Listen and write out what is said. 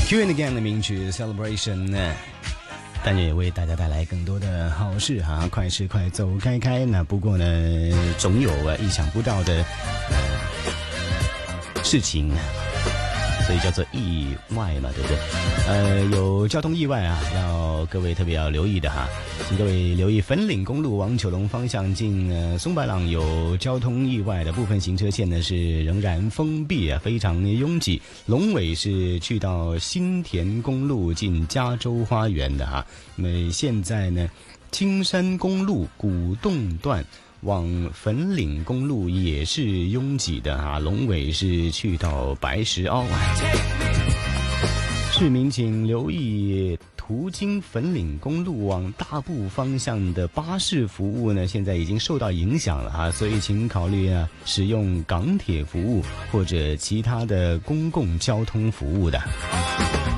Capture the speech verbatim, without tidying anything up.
Q and Again 的名曲 Celebration 呢，但也为大家带来更多的好事哈，快吃快走开开。那不过呢，总有啊意想不到的呃事情，所以叫做意外嘛，对不对？呃，有交通意外啊，要各位特别要留意的哈，请各位留意粉岭公路往九龙方向进呃松柏朗有交通意外的部分行车线呢是仍然封闭啊，非常拥挤。龙尾是去到新田公路进加州花园的哈，那么现在呢，青山公路古洞段往粉岭公路也是拥挤的哈，龙尾是去到白石凹啊。市民请留意途经粉岭公路往大埔方向的巴士服务呢，现在已经受到影响了哈，所以请考虑啊使用港铁服务或者其他的公共交通服务的。